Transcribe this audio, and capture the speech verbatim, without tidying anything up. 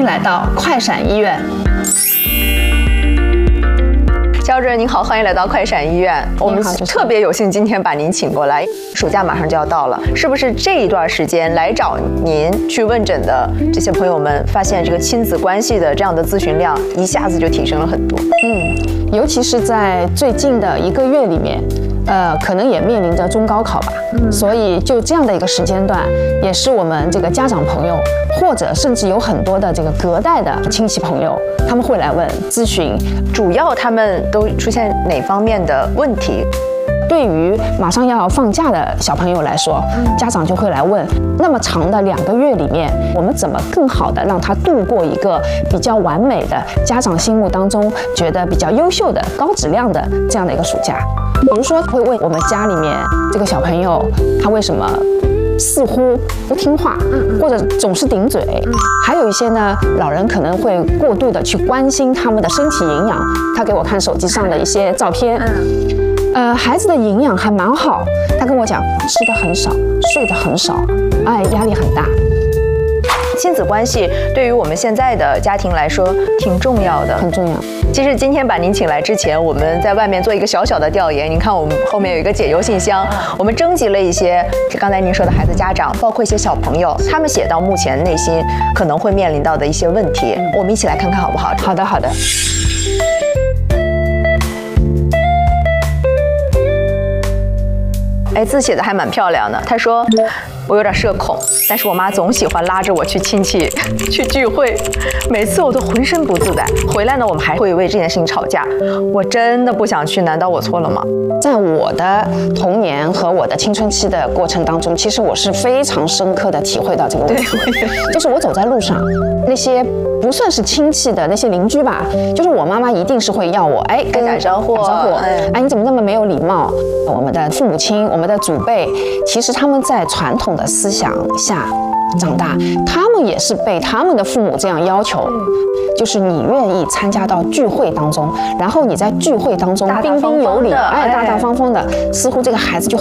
来到快闪医院。 肖主任您好，欢迎来到快闪医院。我们特别有幸今天把您请过来，暑假马上就要到了，是不是这一段时间来找您去问诊的这些朋友们，发现这个亲子关系的这样的咨询量一下子就提升了很多？ 嗯，尤其是在最近的一个月里面。呃，可能也面临着中高考吧，嗯、所以就这样的一个时间段，也是我们这个家长朋友，或者甚至有很多的这个隔代的亲戚朋友，他们会来问咨询， 主要他们都出现哪方面的问题？ 对于马上要放假的小朋友来说，家长就会来问，那么长的两个月里面，我们怎么更好的让他度过一个比较完美的家长心目当中觉得比较优秀的高质量的这样的一个暑假？比如说会问我们家里面这个小朋友他为什么似乎不听话，或者总是顶嘴，还有一些呢，老人可能会过度的去关心他们的身体营养。他给我看手机上的一些照片，呃，孩子的营养还蛮好，他跟我讲吃的很少，睡得很少，哎，压力很大。 亲子关系对于我们现在的家庭来说挺重要的， 很重要。 其实今天把您请来之前，我们在外面做一个小小的调研。您看，我们后面有一个解忧信箱，我们征集了一些刚才您说的孩子家长，包括一些小朋友，他们写到目前内心可能会面临到的一些问题，我们一起来看看好不好？ 好的，好的。 哎，字写的还蛮漂亮的。他说，我有点社恐，但是我妈总喜欢拉着我去亲戚去聚会，每次我都浑身不自在。回来呢，我们还会为这件事情吵架。我真的不想去，难道我错了吗？ 在我的童年和我的青春期的过程当中，其实我是非常深刻的体会到这个问题。就是我走在路上，那些不算是亲戚的那些邻居吧，就是我妈妈一定是会要我，哎，跟打招呼， 打招呼，哎，你怎么那么没有礼貌？我们的父母亲，我们的祖辈，其实他们在传统的思想下长大，他们也是被他们的父母这样要求，就是你愿意参加到聚会当中，然后你在聚会当中彬彬有礼，哎，大大方方的，似乎这个孩子就